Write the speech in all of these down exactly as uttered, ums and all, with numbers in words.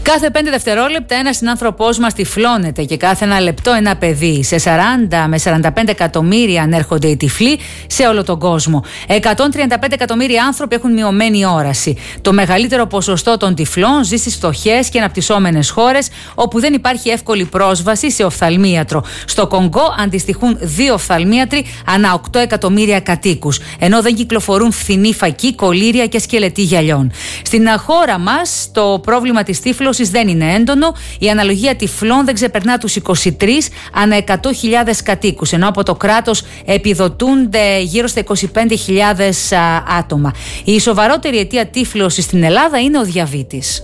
Κάθε πέντε δευτερόλεπτα ένας συνάνθρωπός μας τυφλώνεται και κάθε ένα λεπτό ένα παιδί. Σε σαράντα με σαράντα πέντε εκατομμύρια ανέρχονται οι τυφλοί σε όλο τον κόσμο. εκατόν τριάντα πέντε εκατομμύρια άνθρωποι έχουν μειωμένη όραση. Το μεγαλύτερο ποσοστό των τυφλών ζει στις φτωχές και αναπτυσσόμενες χώρες, όπου δεν υπάρχει εύκολη πρόσβαση σε οφθαλμίατρο. Στο Κονγκό αντιστοιχούν δύο οφθαλμίατροι ανά οκτώ εκατομμύρια κατοίκους, ενώ δεν κυκλοφορούν φθηνή φακή, κολλήρια και σκελετοί γυαλιών. Στην χώρα μας το πρόβλημα της τύφλωσης δεν είναι έντονο. Η αναλογία τυφλών δεν ξεπερνά τους είκοσι τρεις ανά εκατό χιλιάδες κατοίκους, ενώ από το κράτος επιδοτούνται γύρω στα είκοσι πέντε χιλιάδες άτομα. Η σοβαρότερη αιτία τύφλωσης στην Ελλάδα είναι ο διαβήτης.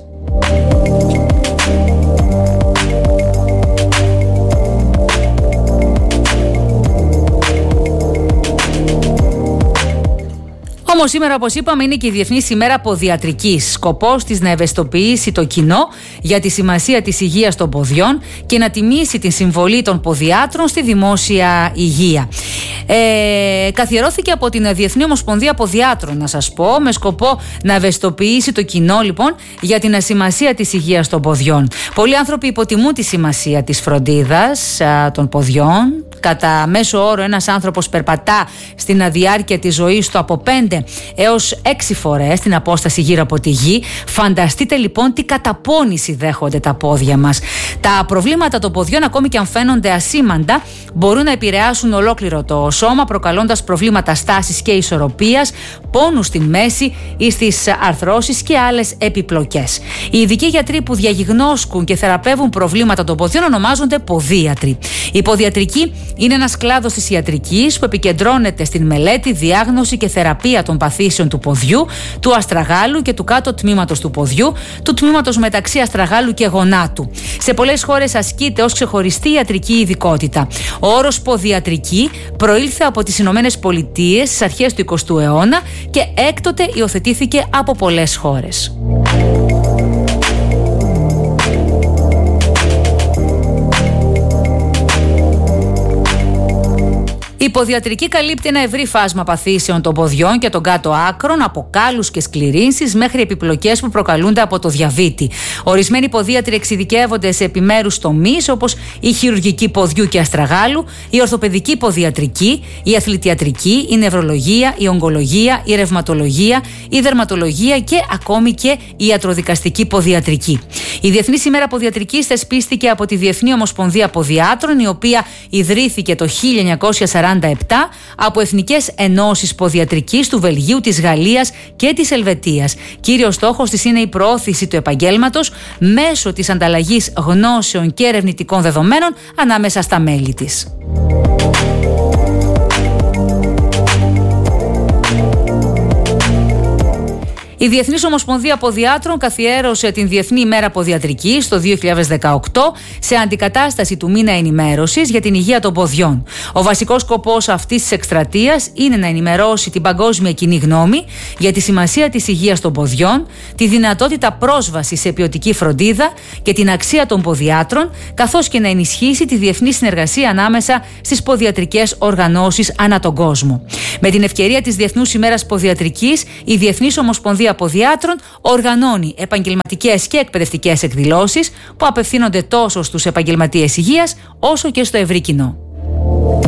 Όμως σήμερα, όπως είπαμε, είναι και η Διεθνής ημέρα Ποδιατρικής. Σκοπός της να ευαισθητοποιήσει το κοινό για τη σημασία της υγείας των ποδιών και να τιμήσει τη συμβολή των ποδιάτρων στη δημόσια υγεία. Ε, καθιερώθηκε από την Διεθνή Ομοσπονδία Ποδιάτρων, να σας πω, με σκοπό να ευαισθητοποιήσει το κοινό, λοιπόν, για την σημασία της υγείας των ποδιών. Πολλοί άνθρωποι υποτιμούν τη σημασία της φροντίδας α, των ποδιών. Κατά μέσο όρο, ένας άνθρωπος περπατά στην διάρκεια της ζωής του από πέντε έως έξι φορές την απόσταση γύρω από τη γη. Φανταστείτε λοιπόν τι καταπώνηση δέχονται τα πόδια μας. Τα προβλήματα των ποδιών, ακόμη και αν φαίνονται ασήμαντα, μπορούν να επηρεάσουν ολόκληρο το σώμα, προκαλώντας προβλήματα στάσης και ισορροπίας, πόνους στη μέση ή στις αρθρώσεις και άλλες επιπλοκές. Οι ειδικοί γιατροί που διαγιγνώσκουν και θεραπεύουν προβλήματα των ποδιών ονομάζονται ποδίατροι. Η ποδιατρική είναι ένας κλάδος της ιατρικής που επικεντρώνεται στην μελέτη, διάγνωση και θεραπεία των παθήσεων του ποδιού, του αστραγάλου και του κάτω τμήματος του ποδιού, του τμήματος μεταξύ αστραγάλου και γονάτου. Σε πολλές χώρες ασκείται ως ξεχωριστή ιατρική ειδικότητα. Ο όρος ποδιατρική προήλθε από τις Ηνωμένες Πολιτείες στις αρχές του εικοστού αιώνα και έκτοτε υιοθετήθηκε από πολλές χώρες. Η ποδιατρική καλύπτει ένα ευρύ φάσμα παθήσεων των ποδιών και των κάτω άκρων, από κάλους και σκληρύνσεις μέχρι επιπλοκές που προκαλούνται από το διαβήτη. Ορισμένοι ποδίατροι εξειδικεύονται σε επιμέρους τομείς, όπως η χειρουργική ποδιού και αστραγάλου, η ορθοπαιδική ποδιατρική, η αθλητιατρική, η νευρολογία, η ογκολογία, η ρευματολογία, η δερματολογία και ακόμη και η ιατροδικαστική ποδιατρική. Η Διεθνής ημέρα Ποδιατρικής θεσπίστηκε από τη Διεθνή Ομοσπονδία Ποδιάτρων, η οποία ιδρύθηκε το χίλια εννιακόσια σαράντα επτά από εθνικές ενώσεις ποδιατρικής του Βελγίου, της Γαλλίας και της Ελβετίας. Κύριος στόχος της είναι η προώθηση του επαγγέλματος μέσω της ανταλλαγής γνώσεων και ερευνητικών δεδομένων ανάμεσα στα μέλη της. Η Διεθνής Ομοσπονδία Ποδιάτρων καθιέρωσε την Διεθνή ημέρα Ποδιατρικής το δύο χιλιάδες δεκαοκτώ σε αντικατάσταση του μήνα ενημέρωσης για την υγεία των ποδιών. Ο βασικός σκοπός αυτής της εκστρατείας είναι να ενημερώσει την παγκόσμια κοινή γνώμη για τη σημασία της υγείας των ποδιών, τη δυνατότητα πρόσβασης σε ποιοτική φροντίδα και την αξία των ποδιάτρων, καθώς και να ενισχύσει τη διεθνή συνεργασία ανάμεσα στις ποδιατρικές οργανώσεις ανά τον κόσμο. Με την ευκαιρία της Διεθνούς ημέρας Ποδιατρικής, η Διεθνής Ομοσπονδία Ποδιάτρων οργανώνει επαγγελματικές και εκπαιδευτικές εκδηλώσεις που απευθύνονται τόσο στους επαγγελματίες υγείας όσο και στο ευρύ κοινό.